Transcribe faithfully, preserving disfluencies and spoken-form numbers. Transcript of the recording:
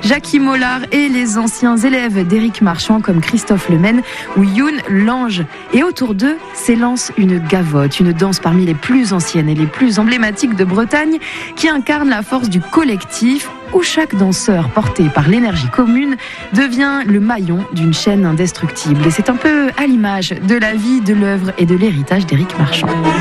Jackie Mollard et les anciens élèves d'Éric Marchand comme Christophe Lemaine ou Youn Lange. Et autour d'eux s'élance une gavotte, une danse parmi les plus anciennes et les plus emblématiques de Bretagne qui incarne la force du collectif où chaque danseur porté par l'énergie commune devient le maillon d'une chaîne indestructible. Et c'est un peu à l'image de la vie, de l'œuvre et de l'héritage d'Éric Marchand.